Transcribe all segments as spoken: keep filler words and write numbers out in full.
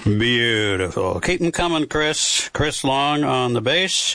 Beautiful. Keep 'em coming, Chris. Chris Long on the bass.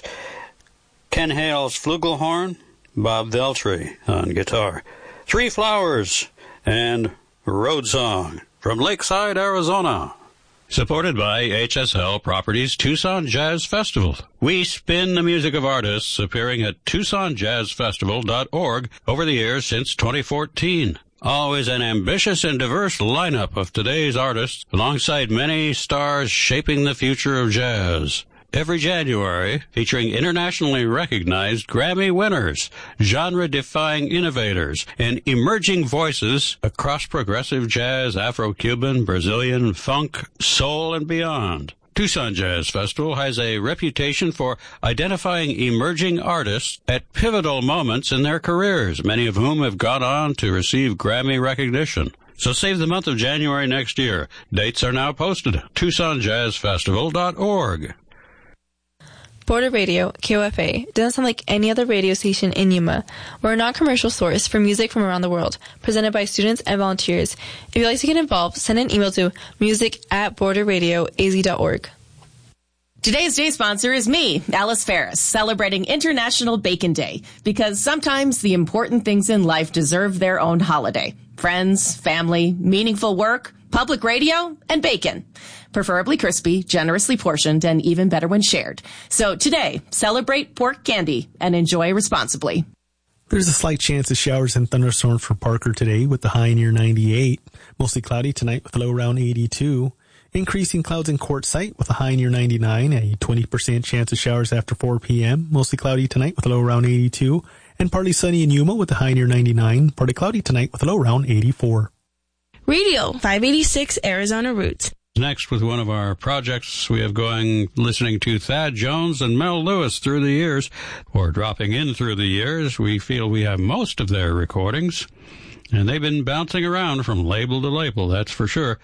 Ken Hale's flugelhorn. Bob Veltri on guitar. Three Flowers and Road Song from Lakeside, Arizona. Supported by H S L Properties Tucson Jazz Festival. We spin the music of artists appearing at Tucson Jazz Festival dot org over the years since twenty fourteen. Always an ambitious and diverse lineup of today's artists, alongside many stars shaping the future of jazz. Every January, featuring internationally recognized Grammy winners, genre-defying innovators, and emerging voices across progressive jazz, Afro-Cuban, Brazilian, funk, soul, and beyond. Tucson Jazz Festival has a reputation for identifying emerging artists at pivotal moments in their careers, many of whom have gone on to receive Grammy recognition. So save the month of January next year. Dates are now posted at Tucson Jazz Festival dot org. Border Radio, K O F A, doesn't sound like any other radio station in Yuma. We're a non-commercial source for music from around the world, presented by students and volunteers. If you'd like to get involved, send an email to music at border radio a z dot org. Today's day sponsor is me, Alice Ferris, celebrating International Bacon Day, because sometimes the important things in life deserve their own holiday. Friends, family, meaningful work, public radio, and bacon. Preferably crispy, generously portioned, and even better when shared. So today, celebrate pork candy and enjoy responsibly. There's a slight chance of showers and thunderstorms for Parker today with the high near ninety-eight. Mostly cloudy tonight with a low around eighty-two. Increasing clouds in Quartzsite with a high near ninety-nine. A twenty percent chance of showers after four p.m. Mostly cloudy tonight with a low around eighty-two. And partly sunny in Yuma with a high near ninety-nine. Partly cloudy tonight with a low around eighty-four. Radio five eighty-six Arizona Roots. Next, with one of our projects we have going, listening to Thad Jones and Mel Lewis through the years, or dropping in through the years. We feel we have most of their recordings, and they've been bouncing around from label to label, that's for sure.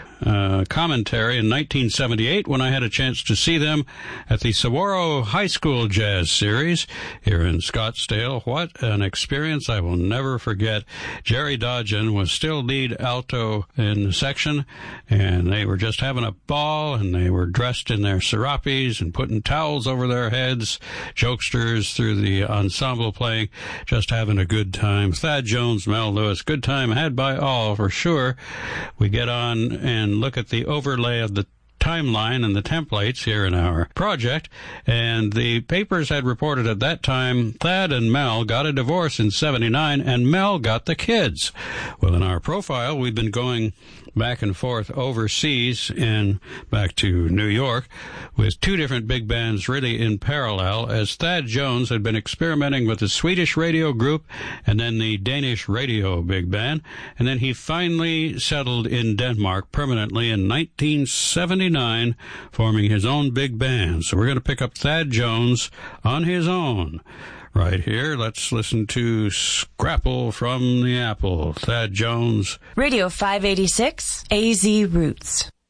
Uh, commentary in nineteen seventy-eight when I had a chance to see them at the Saguaro High School Jazz Series here in Scottsdale. What an experience I will never forget. Jerry Dodgen was still lead alto in the section, and they were just having a ball, and they were dressed in their serapes and putting towels over their heads, jokesters through the ensemble playing, just having a good time. Thad Jones, Mel Lewis, good time had by all for sure. We get on and look at the overlay of the timeline and the templates here in our project, and the papers had reported at that time Thad and Mel got a divorce in seventy-nine, and Mel got the kids. Well, in our profile, we've been going back and forth overseas and back to New York with two different big bands really in parallel, as Thad Jones had been experimenting with the Swedish radio group and then the Danish radio big band, and then he finally settled in Denmark permanently in nineteen seventy-nine, forming his own big band. So we're going to pick up Thad Jones on his own. Right here, let's listen to Scrapple from the Apple. Thad Jones. Radio five eighty-six A Z Roots.